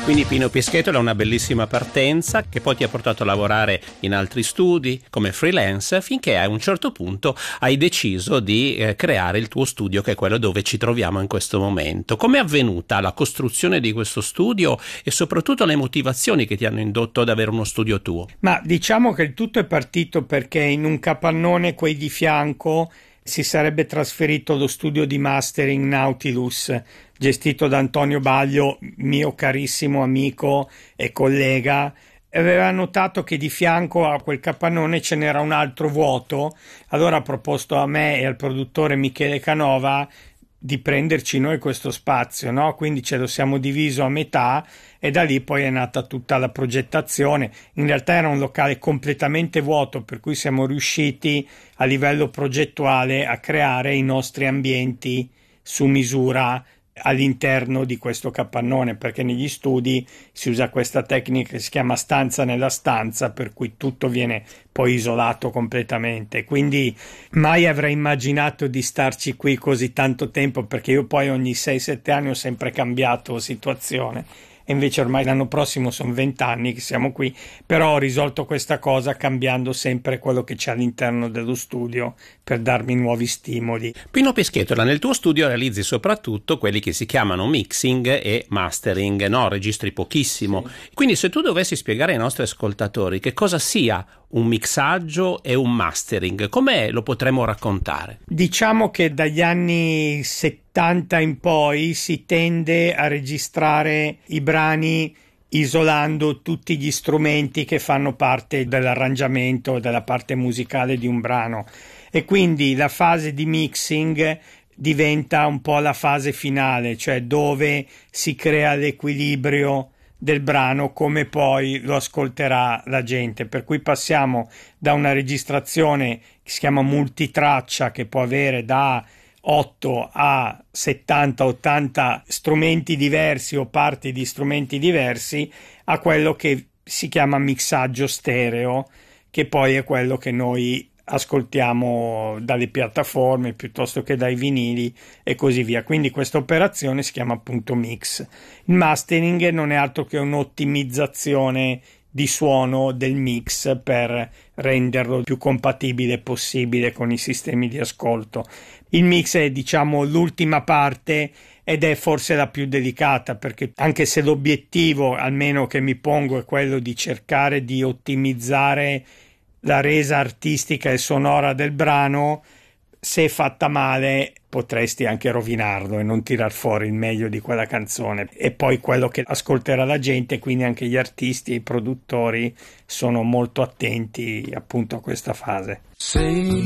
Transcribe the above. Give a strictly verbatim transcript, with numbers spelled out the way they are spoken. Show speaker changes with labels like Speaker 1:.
Speaker 1: Quindi Pino Pischetto è una bellissima partenza che poi ti ha portato a lavorare in altri studi come freelance, finché a un certo punto hai deciso di eh, creare il tuo studio, che è quello dove ci troviamo in questo momento. Come è avvenuta la costruzione di questo studio e soprattutto le motivazioni che ti hanno indotto ad avere uno studio tuo?
Speaker 2: Ma diciamo che il tutto è partito perché in un capannone qui di fianco si sarebbe trasferito lo studio di mastering Nautilus, gestito da Antonio Baglio, mio carissimo amico e collega. Aveva notato che di fianco a quel capannone ce n'era un altro vuoto, allora ha proposto a me e al produttore Michele Canova di prenderci noi questo spazio, no? Quindi ce lo siamo diviso a metà e da lì poi è nata tutta la progettazione. In realtà era un locale completamente vuoto, per cui siamo riusciti a livello progettuale a creare i nostri ambienti su misura all'interno di questo capannone, perché negli studi si usa questa tecnica che si chiama stanza nella stanza, per cui tutto viene poi isolato completamente. Quindi mai avrei immaginato di starci qui così tanto tempo, perché io poi ogni sei sette anni ho sempre cambiato situazione. E invece ormai l'anno prossimo sono vent'anni che siamo qui, però ho risolto questa cosa cambiando sempre quello che c'è all'interno dello studio per darmi nuovi stimoli.
Speaker 1: Pino Pischettola, nel tuo studio realizzi soprattutto quelli che si chiamano mixing e mastering, no? Registri pochissimo. Sì. Quindi se tu dovessi spiegare ai nostri ascoltatori che cosa sia un mixaggio e un mastering, come lo potremmo raccontare?
Speaker 2: Diciamo che dagli anni settanta in poi si tende a registrare i brani isolando tutti gli strumenti che fanno parte dell'arrangiamento, della parte musicale di un brano, e quindi la fase di mixing diventa un po' la fase finale, cioè dove si crea l'equilibrio del brano come poi lo ascolterà la gente, per cui passiamo da una registrazione che si chiama multitraccia, che può avere da otto a settanta ottanta strumenti diversi o parti di strumenti diversi, a quello che si chiama mixaggio stereo, che poi è quello che noi ascoltiamo dalle piattaforme piuttosto che dai vinili e così via. Quindi questa operazione si chiama appunto mix. Il mastering non è altro che un'ottimizzazione di suono del mix per renderlo il più compatibile possibile con i sistemi di ascolto. Il mix è, diciamo, l'ultima parte ed è forse la più delicata, perché anche se l'obiettivo, almeno che mi pongo, è quello di cercare di ottimizzare la resa artistica e sonora del brano, se fatta male potresti anche rovinarlo e non tirar fuori il meglio di quella canzone, e poi quello che ascolterà la gente, quindi anche gli artisti e i produttori sono molto attenti appunto a questa fase.
Speaker 3: Say